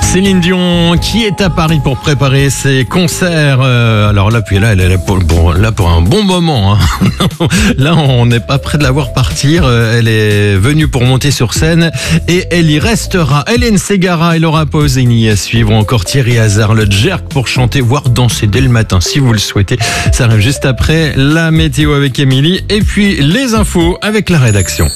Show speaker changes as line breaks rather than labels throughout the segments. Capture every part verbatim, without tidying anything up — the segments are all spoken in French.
Céline Dion qui est à Paris pour préparer ses concerts. Euh, alors là, puis là, elle est là pour, bon, là pour un bon moment. Hein. Là, on n'est pas près de la voir partir. Elle est venue pour monter sur scène et elle y restera. Hélène Ségara et Laura Pausini à suivre. Encore Thierry Hazard, le jerk pour chanter, voire danser dès le matin si vous le souhaitez. Ça arrive juste après la météo avec Émilie et puis les infos avec la rédaction.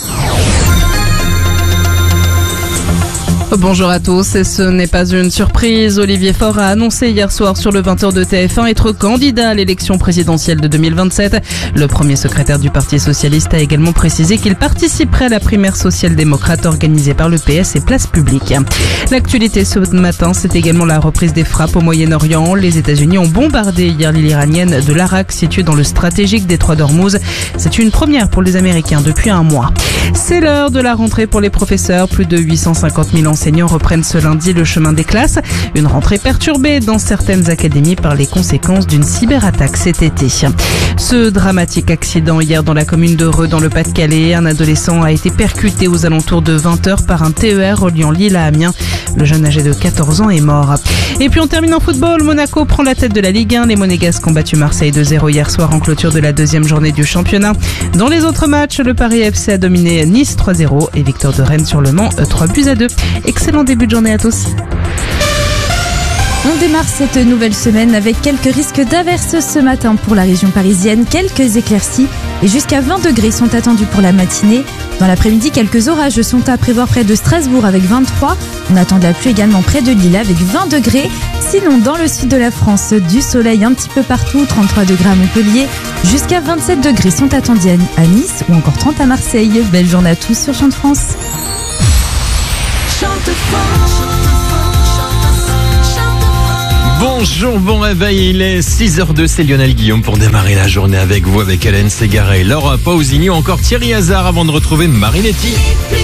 Bonjour à tous, et ce n'est pas une surprise. Olivier Faure a annoncé hier soir sur le vingt heures de T F un être candidat à l'élection présidentielle de deux mille vingt-sept. Le premier secrétaire du Parti socialiste a également précisé qu'il participerait à la primaire social-démocrate organisée par le P S et Place Publique. L'actualité ce matin, c'est également la reprise des frappes au Moyen-Orient. Les États-Unis ont bombardé hier l'île iranienne de l'Arak, située dans le stratégique détroit d'Ormuz. C'est une première pour les Américains depuis un mois. C'est l'heure de la rentrée pour les professeurs. Plus de huit cent cinquante mille enseignants reprennent ce lundi le chemin des classes. Une rentrée perturbée dans certaines académies par les conséquences d'une cyberattaque cet été. Ce dramatique accident hier dans la commune de Reux dans le Pas-de-Calais. Un adolescent a été percuté aux alentours de vingt heures par un T E R reliant Lille à Amiens. Le jeune âgé de quatorze ans est mort. Et puis on termine en football. Monaco prend la tête de la Ligue un. Les Monégasques ont battu Marseille deux zéro hier soir en clôture de la deuxième journée du championnat. Dans les autres matchs, le Paris F C a dominé Nice trois zéro et victoire de Rennes sur le Mans trois buts à deux. Excellent début de journée à tous.
On démarre cette nouvelle semaine avec quelques risques d'averses ce matin pour la région parisienne. Quelques éclaircies et jusqu'à vingt degrés sont attendus pour la matinée. Dans l'après-midi, quelques orages sont à prévoir près de Strasbourg avec vingt-trois. On attend de la pluie également près de Lille avec vingt degrés. Sinon, dans le sud de la France, du soleil un petit peu partout. trente-trois degrés à Montpellier. Jusqu'à vingt-sept degrés sont attendus à Nice ou encore trente à Marseille. Belle journée à tous sur Chant de France.
Bonjour, bon réveil, il est six heures deux, c'est Lionel Guillaume pour démarrer la journée avec vous, avec Hélène Ségara et Laura Pausini ou encore Thierry Hazard avant de retrouver Marinetti.